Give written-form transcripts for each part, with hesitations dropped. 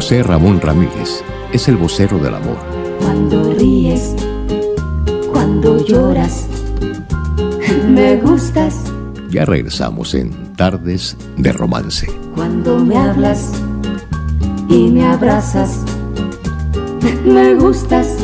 José Ramón Ramírez es el vocero del amor. Cuando ríes, cuando lloras, me gustas. Ya regresamos en Tardes de Romance. Cuando me hablas y me abrazas, me gustas.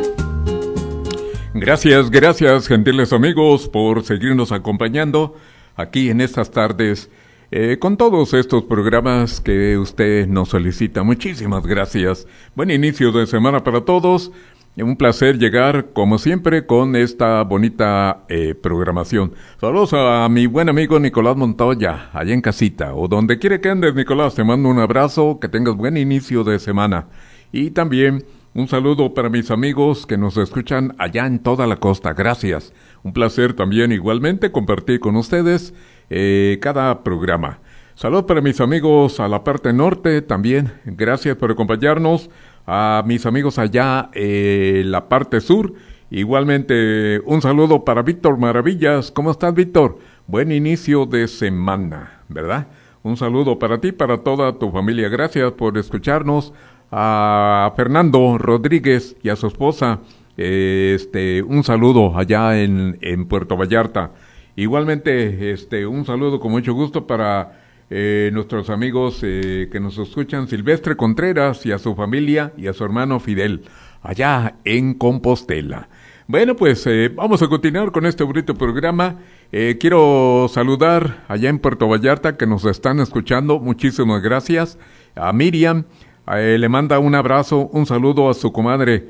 Gracias, gentiles amigos, por seguirnos acompañando aquí en estas tardes con todos estos programas que usted nos solicita. Muchísimas gracias. Buen inicio de semana para todos. Un placer llegar, como siempre, con esta bonita programación. Saludos a mi buen amigo Nicolás Montoya, allá en casita, o donde quiere que andes, Nicolás. Te mando un abrazo, que tengas buen inicio de semana. Y también un saludo para mis amigos que nos escuchan allá en toda la costa. Gracias. Un placer también igualmente compartir con ustedes cada programa. Saludos para mis amigos a la parte norte también. Gracias por acompañarnos. A mis amigos allá en la parte sur. Igualmente un saludo para Víctor Maravillas. ¿Cómo estás, Víctor? Buen inicio de semana, ¿verdad? Un saludo para ti, para toda tu familia. Gracias por escucharnos. A Fernando Rodríguez y a su esposa, un saludo allá en Puerto Vallarta. Igualmente, un saludo con mucho gusto para nuestros amigos que nos escuchan, Silvestre Contreras y a su familia y a su hermano Fidel, allá en Compostela. Bueno, pues vamos a continuar con este bonito programa. Quiero saludar allá en Puerto Vallarta que nos están escuchando. Muchísimas gracias. A Miriam, le manda un abrazo, un saludo a su comadre,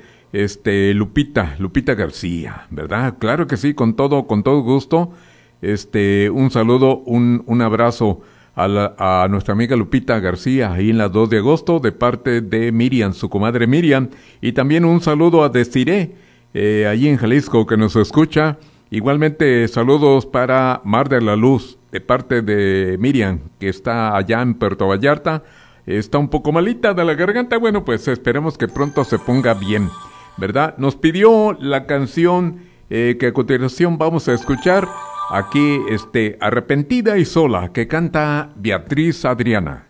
Lupita García, ¿verdad? Claro que sí, con todo gusto. Un saludo, un abrazo a nuestra amiga Lupita García, ahí en la 2 de agosto, de parte de Miriam, su comadre Miriam. Y también un saludo a Desiree, allí en Jalisco, que nos escucha. Igualmente, saludos para Mar de la Luz, de parte de Miriam, que está allá en Puerto Vallarta. Está un poco malita de la garganta. Bueno, pues esperemos que pronto se ponga bien, ¿verdad? Nos pidió la canción que a continuación vamos a escuchar aquí, Arrepentida y Sola, que canta Beatriz Adriana.